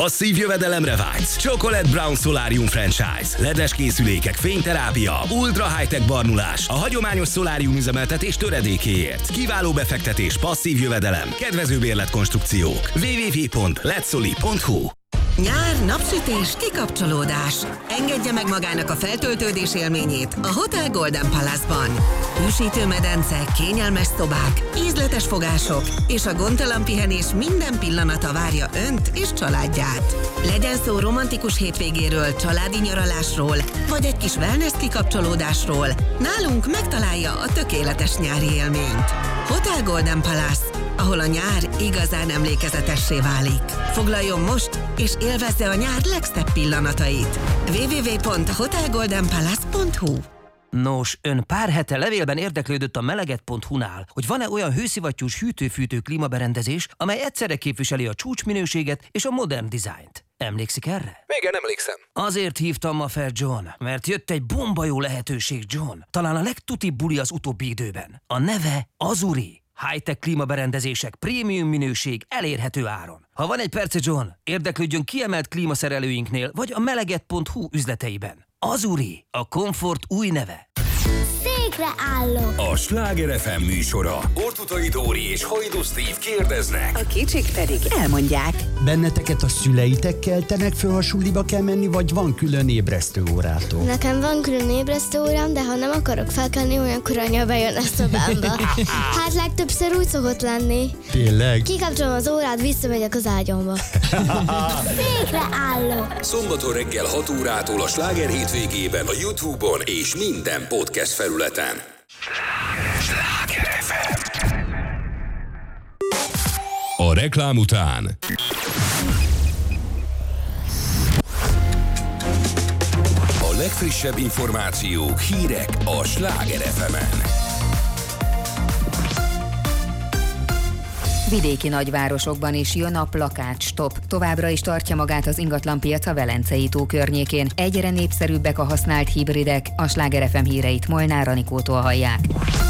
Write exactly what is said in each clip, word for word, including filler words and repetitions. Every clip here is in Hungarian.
Passzív jövedelemre vágysz? Chocolate Brown Solarium Franchise. Ledes készülékek, fényterápia, ultra high-tech barnulás. A hagyományos szolárium üzemeltetés töredékéért. Kiváló befektetés, passzív jövedelem, kedvező bérletkonstrukciók. double-u double-u double-u pont letsoli pont hu. Nyár, napsütés, kikapcsolódás. Engedje meg magának a feltöltődés élményét a Hotel Golden Palace-ban. Hűsítő medence, kényelmes szobák, ízletes fogások és a gondtalan pihenés minden pillanata várja önt és családját. Legyen szó romantikus hétvégéről, családi nyaralásról, vagy egy kis wellness kikapcsolódásról, nálunk megtalálja a tökéletes nyári élményt. Hotel Golden Palace, ahol a nyár igazán emlékezetessé válik. Foglaljon most, és élvezze a nyár legszebb pillanatait. double-u double-u double-u pont hotel golden palace pont hu. Nos, ön pár hete levélben érdeklődött a meleget pont hu-nál, hogy van-e olyan hőszivattyús hűtő-fűtő klímaberendezés, amely egyszerre képviseli a csúcsminőséget és a modern dizájnt. Emlékszik erre? Igen, emlékszem. Azért hívtam ma fel, John, mert jött egy bomba jó lehetőség, John. Talán a legtutibb buli az utóbbi időben. A neve Azuri. High-tech klímaberendezések, prémium minőség, elérhető áron. Ha van egy perce, John, érdeklődjön kiemelt klímaszerelőinknél, vagy a meleget pont hu üzleteiben. Azuri, a komfort új neve. Székre állok. A Sláger ef em műsora. Ortutai Dóri és Hajdú Steve kérdeznek. A kicsik pedig elmondják. Benneteket a szüleitek keltenek föl, ha suliba kell menni, vagy van külön ébresztő órától? Nekem van külön ébresztő órám, de ha nem akarok felkelni, olyankor anya bejön a szobámba. Hát legtöbbször úgy szokott lenni. Tényleg? Kikapcsolom az órát, visszamegyek az ágyamba. Székre állok. Szombaton reggel hat órától a Sláger hétvégében a YouTube-on és minden podcast felületen. Sláger ef em. A reklám után a legfrissebb információk, hírek a Sláger ef emen. Vidéki nagyvárosokban is jön a plakátstop. Továbbra is tartja magát az ingatlanpiac a Velencei tó környékén. Egyre népszerűbbek a használt hibridek. A Sláger ef em híreit Molnár Anikótól hallják.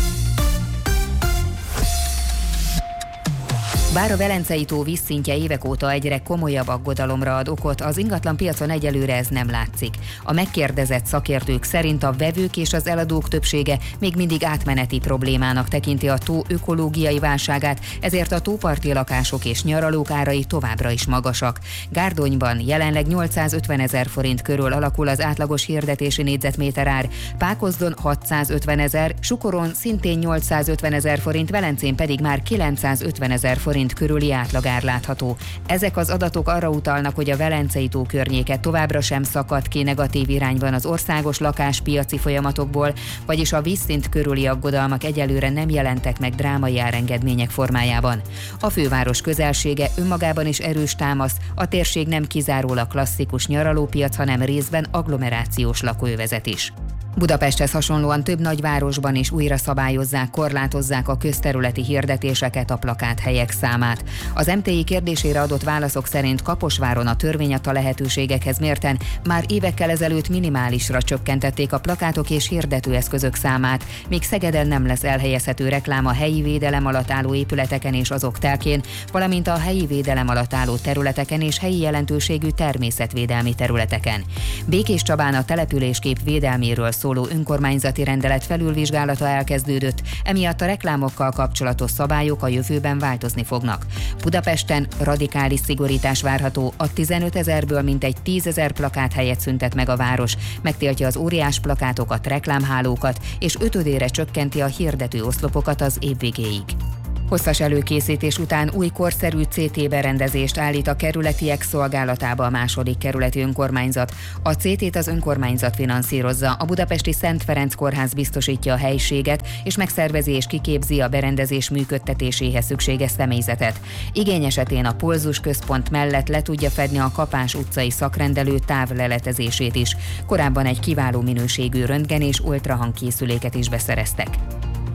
Bár a Velencei tó vízszintje évek óta egyre komolyabb aggodalomra ad okot, az ingatlanpiacon egyelőre ez nem látszik. A megkérdezett szakértők szerint a vevők és az eladók többsége még mindig átmeneti problémának tekinti a tó ökológiai válságát, ezért a tóparti lakások és nyaralók árai továbbra is magasak. Gárdonyban jelenleg nyolcszázötven ezer forint körül alakul az átlagos hirdetési négyzetméter ár, Pákozdon hatszázötven ezer, Sukoron szintén nyolcszázötven ezer forint, Velencén pedig már kilencszázötven ezer forint körüli átlagár látható. Ezek az adatok arra utalnak, hogy a Velencei tó környéke továbbra sem szakad ki negatív irányban az országos lakáspiaci folyamatokból, vagyis a vízszint körüli aggodalmak egyelőre nem jelentek meg drámai árengedmények formájában. A főváros közelsége önmagában is erős támasz, a térség nem kizárólag klasszikus nyaralópiac, hanem részben agglomerációs lakóövezet is. Budapesthez hasonlóan több nagyvárosban is újra szabályozzák, korlátozzák a közterületi hirdetéseket, a plakáthelyek számát. Az em té i kérdésére adott válaszok szerint Kaposváron a törvény adta lehetőségekhez mérten már évekkel ezelőtt minimálisra csökkentették a plakátok és hirdetőeszközök számát, míg Szegeden nem lesz elhelyezhető reklám a helyi védelem alatt álló épületeken és azok telkén, valamint a helyi védelem alatt álló területeken és helyi jelentőségű természetvédelmi területeken. Békéscsabán a településkép védelméről szóló önkormányzati rendelet felülvizsgálata elkezdődött, emiatt a reklámokkal kapcsolatos szabályok a jövőben változni fognak. Budapesten radikális szigorítás várható, a tizenöt ezerből mintegy tízezer plakát helyet szüntet meg a város, megtiltja az óriás plakátokat, reklámhálókat, és ötödére csökkenti a hirdető oszlopokat az év végéig. Hosszas előkészítés után új korszerű cé té berendezést állít a kerületiek szolgálatába a második kerületi önkormányzat. A cé tét az önkormányzat finanszírozza, a budapesti Szent Ferenc kórház biztosítja a helyiséget, és megszervezi és kiképzi a berendezés működtetéséhez szükséges személyzetet. Igény esetén a Polzus központ mellett le tudja fedni a Kapás utcai szakrendelő távleletezését is. Korábban egy kiváló minőségű röntgen és ultrahangkészüléket is beszereztek.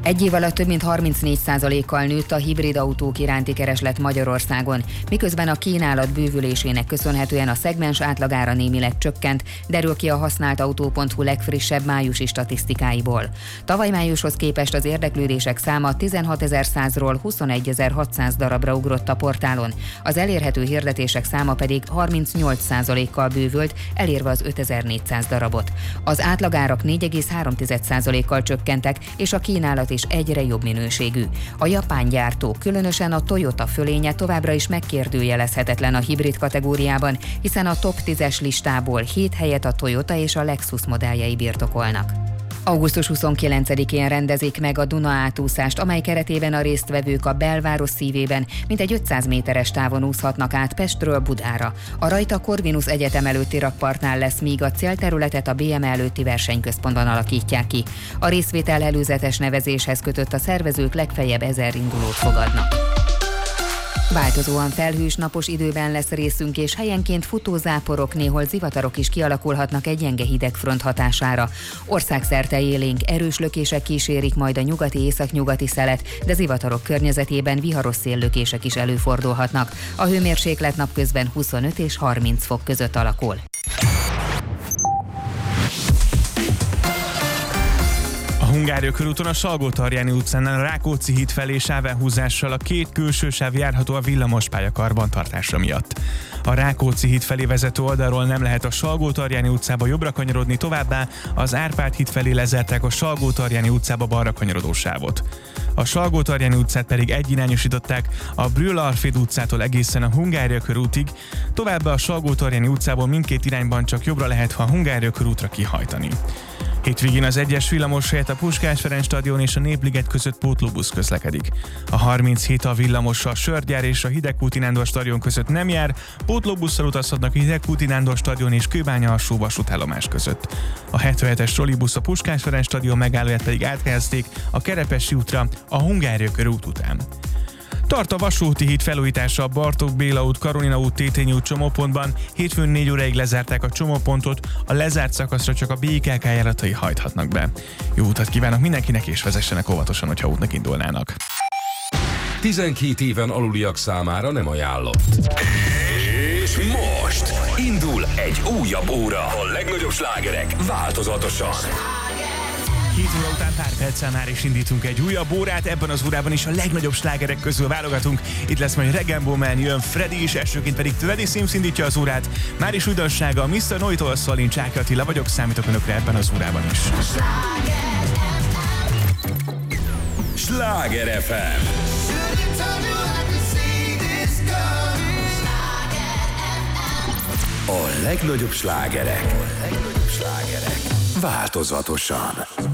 Egy év alatt több mint harmincnégy százalékkal nőtt a hibrid autók iránti kereslet Magyarországon, miközben a kínálat bővülésének köszönhetően a szegmens átlagára némileg csökkent, derül ki a használtautó pont hu legfrissebb májusi statisztikáiból. Tavaly májushoz képest az érdeklődések száma tizenhatezerszázról huszonegyezer-hatszáz darabra ugrott a portálon, az elérhető hirdetések száma pedig harmincnyolc százalékkal bővült, elérve az ötezer-négyszáz darabot. Az átlagárak négy egész három százalékkal csökkentek, és a kínálat is egyre jobb minőségű. A japán gyártó, különösen a Toyota fölénye továbbra is megkérdőjelezhetetlen a hibrid kategóriában, hiszen a top tízes listából hét helyet a Toyota és a Lexus modelljei birtokolnak. augusztus huszonkilencedikén rendezik meg a Duna átúszást, amely keretében a résztvevők a belváros szívében mintegy ötszáz méteres távon úszhatnak át Pestről Budára. A rajta Corvinus Egyetem előtti rakpartnál lesz, míg a célterületet a bé em e előtti versenyközpontban alakítják ki. A részvétel előzetes nevezéshez kötött, a szervezők legfeljebb ezer indulót fogadnak. Változóan felhős napos időben lesz részünk, és helyenként futózáporok, néhol zivatarok is kialakulhatnak egy gyenge hidegfront hatására. Országszerte élénk, erős lökések kísérik majd a nyugati-északnyugati szelet, de zivatarok környezetében viharos széllökések is előfordulhatnak. A hőmérséklet napközben huszonöt és harminc fok között alakul. A Hungária körúton a Salgótarjáni utcánál a Rákóczi híd felé sávelhúzással a két külső sáv járható a villamospálya karbantartása miatt. A Rákóczi híd felé vezető oldalról nem lehet a Salgótarjáni utcába jobbra kanyarodni, továbbá az Árpád híd felé lezárták a Salgótarjáni utcába balra kanyarodó sávot. A Salgótarjáni utcát pedig egyirányosították a Brühl-Alfréd utcától egészen a Hungária körútig, továbbá a Salgótarjáni utcából mindkét irányban csak jobbra lehet, ha a Hungária körútra kihajtani. Hétvégén az egyes villamos helyett a Puskás Ferenc stadion és a Népliget között pótlóbusz közlekedik. A harminchét a villamos a Sörgyár és a Hidegkúti Nándor stadion között nem jár, pótlóbusszal utazhatnak a Hidegkúti Nándor stadion és Kőbánya alsó vasútállomás között. A hetvenhetes trollibusz a Puskás Ferenc stadion megállóját pedig áthelyezték a Kerepesi útra a Hungária körút után. Tart a vasúti híd felújítása a Bartók Béla út, Karolina út, Tétényi út csomópontban. Hétfőn négy óráig lezárták a csomópontot, a lezárt szakaszra csak a bé ká ká járatai hajthatnak be. Jó utat kívánok mindenkinek, és vezessenek óvatosan, hogyha útnak indulnának. tizenkét éven aluliak számára nem ajánlott. És most indul egy újabb óra. A legnagyobb slágerek változatosan. Hét óra után pár perccel már is indítunk egy újabb órát, ebben az órában is a legnagyobb slágerek közül válogatunk. Itt lesz majd Regenbo Man, jön Freddy is, elsőként pedig Teddy Sims indítja az órát. Már is újdonsága a miszter Noitól szól, én Csáky Attila vagyok, számítok önökre ebben az órában is. Sláger ef em. A legnagyobb slágerek. A legnagyobb slágerek. Változatosan.